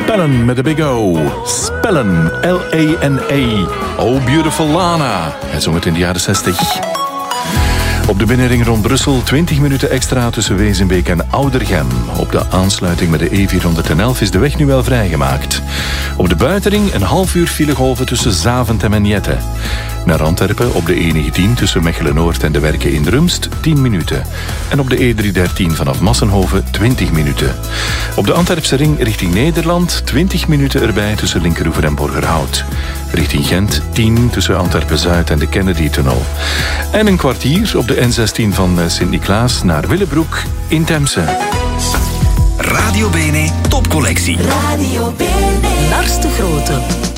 Spellen met de big O. Spellen, L-A-N-A. Oh, beautiful Lana. Hij zong het in de jaren 60. Op de binnenring rond Brussel 20 minuten extra tussen Wezenbeek en Oudergem. Op de aansluiting met de E411 is de weg nu wel vrijgemaakt. Op de buitenring een half uur filegolven tussen Zaventem en Jette. Naar Antwerpen op de E19 tussen Mechelen-Noord en de Werken in Rumst 10 minuten. En op de E313 vanaf Massenhoven 20 minuten. Op de Antwerpse ring richting Nederland 20 minuten erbij tussen Linkeroever en Borgerhout. Richting Gent 10 tussen Antwerpen-Zuid en de Kennedy-tunnel. En een kwartier op de N16 van Sint-Niklaas naar Willebroek in Temse. Radio Bene Topcollectie. Radio Bene. Lars de Grote.